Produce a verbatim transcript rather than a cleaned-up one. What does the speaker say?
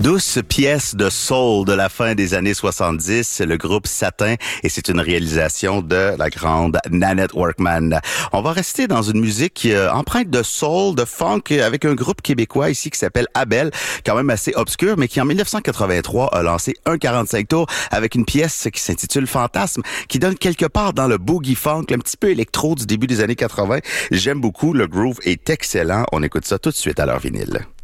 Douce pièce de soul de la fin des années soixante-dix, le groupe Satin, et c'est une réalisation de la grande Nanette Workman. On va rester dans une musique euh, empreinte de soul, de funk, avec un groupe québécois ici qui s'appelle Abel, quand même assez obscur, mais qui en dix-neuf cent quatre-vingt-trois a lancé un quarante-cinq tours avec une pièce qui s'intitule Fantasme, qui donne quelque part dans le boogie funk, un petit peu électro du début des années quatre-vingts. J'aime beaucoup, le groove est excellent. On écoute ça tout de suite à leur vinyle.